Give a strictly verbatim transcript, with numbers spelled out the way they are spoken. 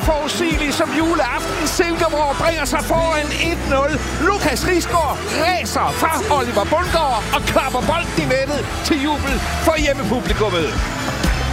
uforudsigeligt som juleaften. Silkeborg bringer sig foran et nul. Lukas Risgaard ræser fra Oliver Bundgaard og klapper bolden i nettet til jubel for hjemmepublikummet.